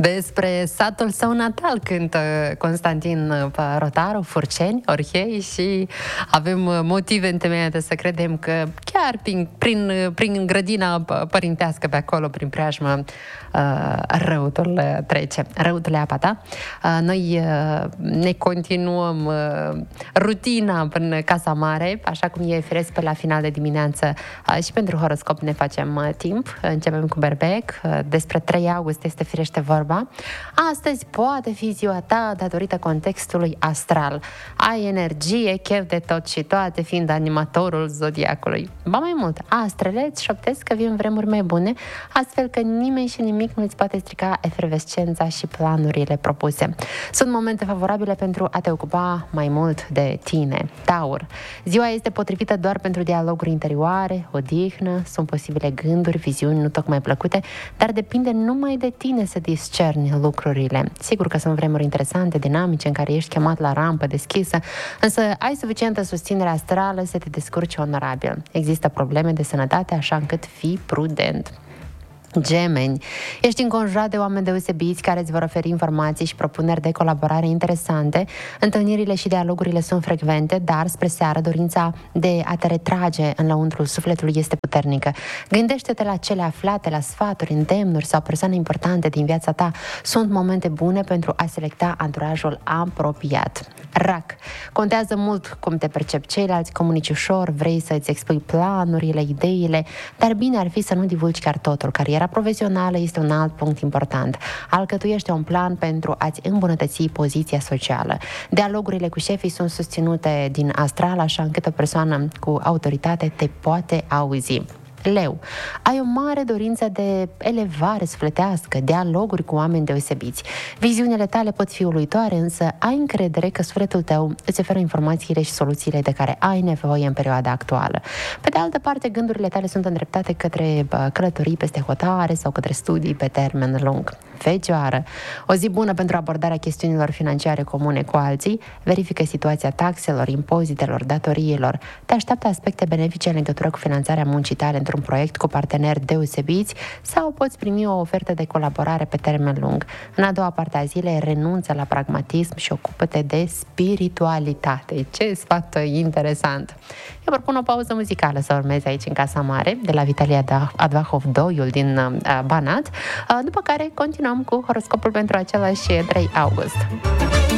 Despre satul său natal cântă Constantin Rotaru, Furceni, Orhei, și avem motive întemeiate să credem că chiar prin grădina părintească pe acolo, prin preajmă, răutul trece. Răutul e apa ta. Noi ne continuăm rutina până Casa Mare, așa cum e firesc pe la final de dimineață, și pentru horoscop ne facem timp. Începem cu Berbec. Despre 3 august este firește vorba. Astăzi poate fi ziua ta datorită contextului astral. Ai energie, chef de tot și toate, fiind animatorul zodiacului. Ba mai mult, astrele îți șoptesc că vin vremuri mai bune, astfel că nimeni și nimic nu îți poate strica efervescența și planurile propuse. Sunt momente favorabile pentru a te ocupa mai mult de tine. Taur. Ziua este potrivită doar pentru dialoguri interioare, odihnă, sunt posibile gânduri, viziuni nu tocmai plăcute, dar depinde numai de tine să discerni lucrurile. Sigur că sunt vremuri interesante, dinamice, în care ești chemat la rampă deschisă, însă ai suficientă susținere astrală să te descurci onorabil. Există probleme de sănătate, așa încât fii prudent. Gemeni. Ești înconjurat de oameni deosebiți care îți vor oferi informații și propuneri de colaborare interesante. Întâlnirile și dialogurile sunt frecvente, dar spre seară dorința de a te retrage în lăuntrul sufletului este puternică. Gândește-te la cele aflate, la sfaturi, îndemnuri sau persoane importante din viața ta. Sunt momente bune pentru a selecta anturajul apropiat. Rac. Contează mult cum te percep ceilalți, comunici ușor, vrei să îți expui planurile, ideile, dar bine ar fi să nu divulgi chiar totul. Cariera profesională este un alt punct important. Alcătuiește un plan pentru a-ți îmbunătăți poziția socială. Dialogurile cu șefii sunt susținute din astral, așa încât o persoană cu autoritate te poate auzi. Leu. Ai o mare dorință de elevare sufletească, dialoguri cu oameni deosebiți. Viziunile tale pot fi uluitoare, însă ai încredere că sufletul tău îți oferă informațiile și soluțiile de care ai nevoie în perioada actuală. Pe de altă parte, gândurile tale sunt îndreptate către călătorii peste hotare sau către studii pe termen lung. Fecioară. O zi bună pentru abordarea chestiunilor financiare comune cu alții. Verifică situația taxelor, impozitelor, datoriilor. Te așteaptă aspecte benefice în legătură cu finanțarea muncii tale într-un proiect cu parteneri deosebiți sau poți primi o ofertă de colaborare pe termen lung. În a doua parte a zilei, renunță la pragmatism și ocupă-te de spiritualitate. Ce sfat interesant! Eu propun o pauză muzicală să urmezi aici în Casa Mare, de la Vitalia Advahov, doiul din Banat, după care continuăm cu horoscopul pentru același 3 august.